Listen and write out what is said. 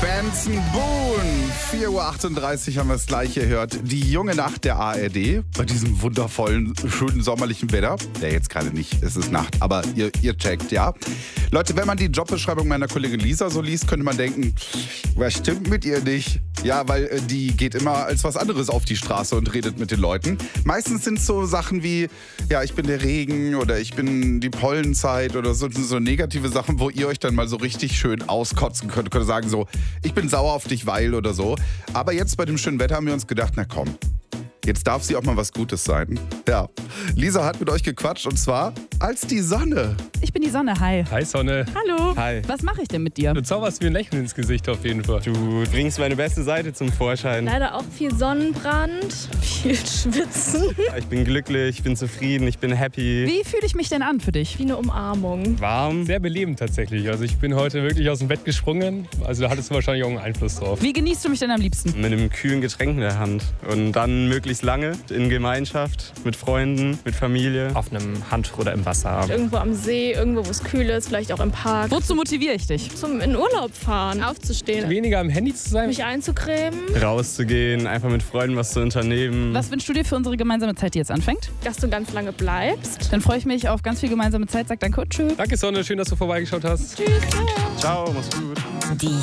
Benson Boone. 4:38 Uhr haben wir es gleich gehört. Die junge Nacht der ARD bei diesem wundervollen, schönen sommerlichen Wetter. Ja, jetzt gerade nicht, es ist Nacht, aber ihr checkt, ja. Leute, wenn man die Jobbeschreibung meiner Kollegin Lisa so liest, könnte man denken, was stimmt mit ihr nicht? Ja, weil die geht immer als was anderes auf die Straße und redet mit den Leuten. Meistens sind es so Sachen wie, ja, ich bin der Regen oder ich bin die Pollenzeit oder so negative Sachen, wo ihr euch dann mal so richtig schön auskotzen könnt. Könnt sagen so, ich bin sauer auf dich, weil oder so. Aber jetzt bei dem schönen Wetter haben wir uns gedacht, na komm, jetzt darf sie auch mal was Gutes sein. Ja, Lisa hat mit euch gequatscht und zwar als die Sonne. Ich bin die Sonne, hi. Hi Sonne. Hallo. Hi. Was mache ich denn mit dir? Du zauberst mir ein Lächeln ins Gesicht auf jeden Fall. Du bringst meine beste Seite zum Vorschein. Leider auch viel Sonnenbrand, viel Schwitzen. Ich bin glücklich, ich bin zufrieden, ich bin happy. Wie fühle ich mich denn an für dich? Wie eine Umarmung. Warm. Sehr belebend tatsächlich. Also ich bin heute wirklich aus dem Bett gesprungen. Also da hattest du wahrscheinlich auch einen Einfluss drauf. Wie genießt du mich denn am liebsten? Mit einem kühlen Getränk in der Hand. Und dann möglichst lange in Gemeinschaft, mit Freunden, mit Familie. Auf einem Handtuch oder im Wasser. Irgendwo am See, irgendwo, wo es kühl ist, vielleicht auch im Park. Wozu motiviere ich dich? Zum in Urlaub fahren, aufzustehen, Weniger am Handy zu sein. mich einzucremen, Rauszugehen, einfach mit Freunden was zu unternehmen. Was wünschst du dir für unsere gemeinsame Zeit, die jetzt anfängt? dass du ganz lange bleibst. Dann freue ich mich auf ganz viel gemeinsame Zeit. Sag danke und tschüss. Danke Sonne, schön, dass du vorbeigeschaut hast. Tschüss. Ciao. Ciao, mach's gut. Die